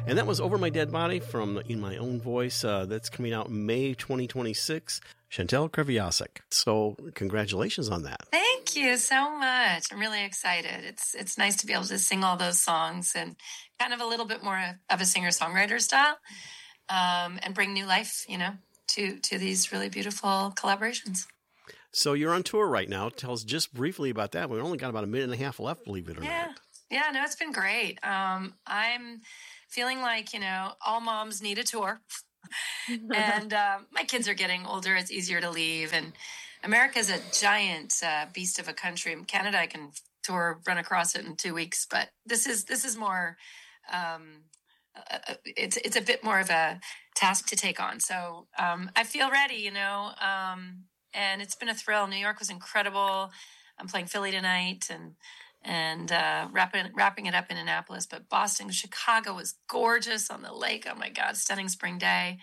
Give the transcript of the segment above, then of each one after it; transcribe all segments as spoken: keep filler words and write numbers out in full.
And that was Over My Dead Body from In My Own Voice. Uh, that's coming out May twenty twenty-six. Chantal Kreviazuk. So congratulations on that. Thank you so much. I'm really excited. It's it's nice to be able to sing all those songs and kind of a little bit more of a singer-songwriter style, um, and bring new life, you know, to, to these really beautiful collaborations. So you're on tour right now. Tell us just briefly about that. We've only got about a minute and a half left, believe it or yeah. not. Yeah, no, it's been great. Um, I'm feeling like, you know, all moms need a tour. and uh, my kids are getting older. It's easier to leave. And America's a giant uh, beast of a country. In Canada, I can tour, run across it in two weeks. But this is this is more, um, uh, it's it's a bit more of a task to take on. So um, I feel ready, you know, um, and it's been a thrill. New York was incredible. I'm playing Philly tonight and and uh, wrapping wrapping it up in Annapolis. But Boston, Chicago was gorgeous on the lake. Oh my God, stunning spring day.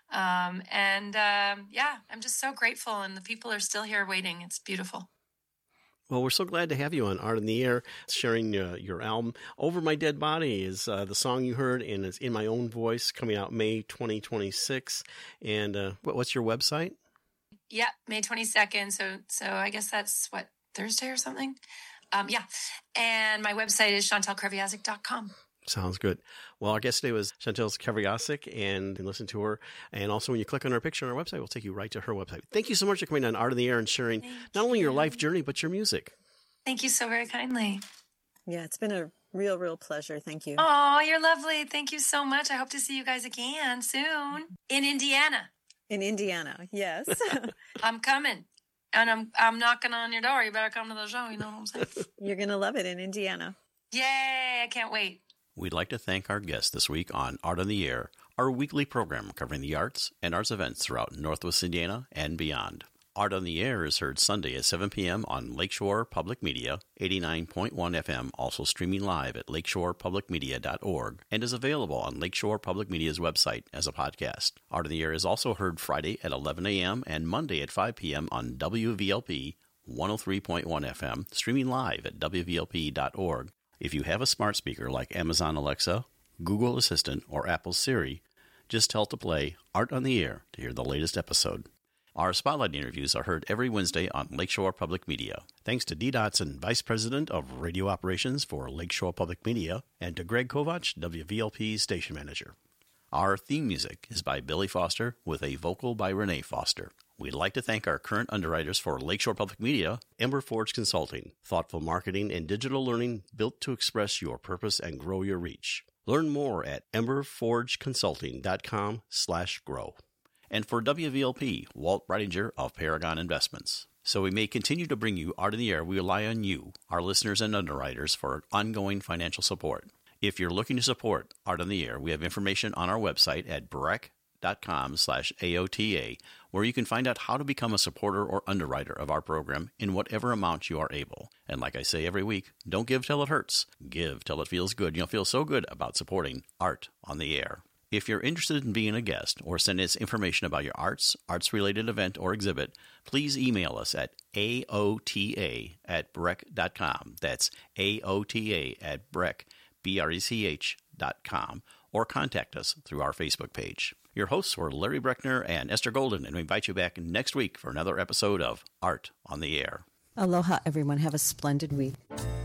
Um, and um, yeah, I'm just so grateful. And the people are still here waiting. It's beautiful. Well, we're so glad to have you on Art in the Air, sharing uh, your album. Over My Dead Body is uh, the song you heard, and it's In My Own Voice, coming out May twenty twenty-six. And uh, what's your website? Yeah, May twenty-second. So, so I guess that's what, Thursday or something? Um, yeah. And my website is chantal kreviazuk dot com. Sounds good. Well, our guest today was Chantal Kreviazuk, and you can listen to her. And also, when you click on her picture on our website, we'll take you right to her website. Thank you so much for coming on Art in the Air and sharing Thank not only you. your life journey, but your music. Thank you so very kindly. Yeah, it's been a real, real pleasure. Thank you. Oh, you're lovely. Thank you so much. I hope to see you guys again soon in Indiana. In Indiana, yes. I'm coming. And I'm I'm knocking on your door. You better come to the show. You know what I'm saying? You're going to love it in Indiana. Yay. I can't wait. We'd like to thank our guests this week on Art on the Air, our weekly program covering the arts and arts events throughout Northwest Indiana and beyond. Art on the Air is heard Sunday at seven p.m. on Lakeshore Public Media, eighty-nine point one F M, also streaming live at lakeshore public media dot org, and is available on Lakeshore Public Media's website as a podcast. Art on the Air is also heard Friday at eleven a.m. and Monday at five p.m. on W V L P one oh three point one F M, streaming live at w v l p dot org. If you have a smart speaker like Amazon Alexa, Google Assistant, or Apple Siri, just tell it to play Art on the Air to hear the latest episode. Our Spotlight interviews are heard every Wednesday on Lakeshore Public Media. Thanks to Dee Dotson, Vice President of Radio Operations for Lakeshore Public Media, and to Greg Kovach, W V L P's Station Manager. Our theme music is by Billy Foster with a vocal by Renee Foster. We'd like to thank our current underwriters for Lakeshore Public Media, Ember Forge Consulting, thoughtful marketing and digital learning built to express your purpose and grow your reach. Learn more at ember forge consulting dot com slash grow. And for W V L P, Walt Breidinger of Paragon Investments. So we may continue to bring you Art in the Air. We rely on you, our listeners and underwriters, for ongoing financial support. If you're looking to support Art on the Air, we have information on our website at brec dot com slash A O T A, where you can find out how to become a supporter or underwriter of our program in whatever amount you are able. And like I say every week, don't give till it hurts. Give till it feels good. You'll feel so good about supporting Art on the Air. If you're interested in being a guest or send us information about your arts, arts-related event, or exhibit, please email us at A O T A at brec dot com. That's A O T A at brec, B R E C H dot com, or contact us through our Facebook page. Your hosts were Larry Brechner and Esther Golden, and we invite you back next week for another episode of Art on the Air. Aloha, everyone. Have a splendid week.